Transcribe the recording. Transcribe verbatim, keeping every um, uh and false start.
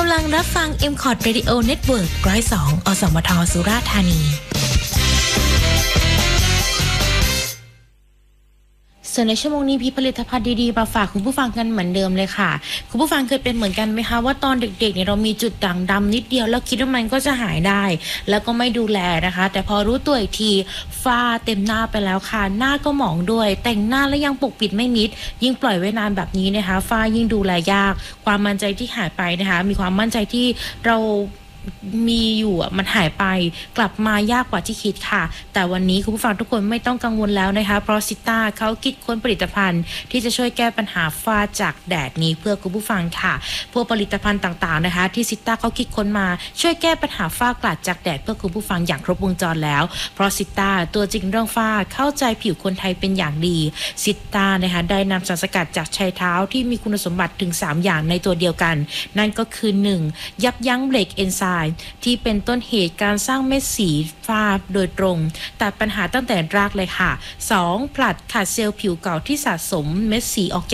ำลังรับฟัง เอ็ม คอร์ด Radio Network หนึ่งศูนย์สอง อสมท สุราษฎร์ธานีส่วนในชั่วโมงนี้พี่ผลิตภัณฑ์ดีๆมาฝากคุณผู้ฟังกันเหมือนเดิมเลยค่ะคุณผู้ฟังเคยเป็นเหมือนกันไหมคะว่าตอนเด็กๆเนี่ยเรามีจุดด่างดำนิดเดียวแล้วคิดว่ามันก็จะหายได้แล้วก็ไม่ดูแลนะคะแต่พอรู้ตัวอีกทีฝ้าเต็มหน้าไปแล้วค่ะหน้าก็หมองด้วยแต่งหน้าแล้วยังปกปิดไม่มิดยิ่งปล่อยไว้นานแบบนี้นะคะฝ้ายิ่งดูแลยากความมั่นใจที่หายไปนะคะมีความมั่นใจที่เรามีอยู่อ่ะมันหายไปกลับมายากกว่าที่คิดค่ะแต่วันนี้คุณผู้ฟังทุกคนไม่ต้องกังวลแล้วนะคะเพราะซิต้าเขาคิดค้นผลิตภัณฑ์ที่จะช่วยแก้ปัญหาฝ้าจากแดดนี้เพื่อคุณผู้ฟังค่ะพวกผลิตภัณฑ์ต่างๆนะคะที่ซิต้าเขาคิดค้นมาช่วยแก้ปัญหาฝ้ากระจากแดดเพื่อคุณผู้ฟังอย่างครบวงจรแล้วเพราะซิต้าตัวจริงเรื่องฝ้าเข้าใจผิวคนไทยเป็นอย่างดีซิต้านะคะได้นำสารสกัดจากชายเท้าที่มีคุณสมบัติถึงสามอย่างในตัวเดียวกันนั่นก็คือหนึ่งยับยั้งเบรกเอนไซม์ที่เป็นต้นเหตุการสร้างเม็ดสีฟ้าโดยตรงตัดปัญหาตั้งแต่รากเลยค่ะสองผลัดขาดเซลล์ผิวเก่าที่สะสมเม็ดสีออก